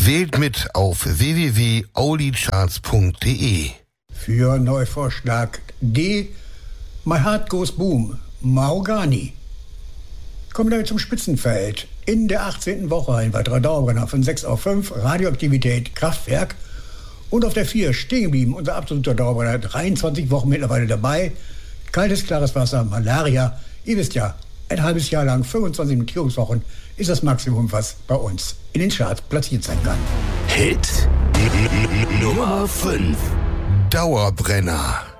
Wählt mit auf www.aulicharts.de. Für Neuvorschlag D. My Heart Goes Boom, Mahogany. Kommen wir zum Spitzenfeld. In der 18. Woche ein weiterer Dauerbrenner von 6 auf 5, Radioaktivität, Kraftwerk. Und auf der 4 stehen geblieben, unser absoluter Dauerbrenner, 23 Wochen mittlerweile dabei. Kaltes, klares Wasser, Malaria. Ihr wisst ja, ein halbes Jahr lang, 25 Notierungswochen, ist das Maximum, was bei uns in den Charts platziert sein kann. Hit Nummer 5. Dauerbrenner.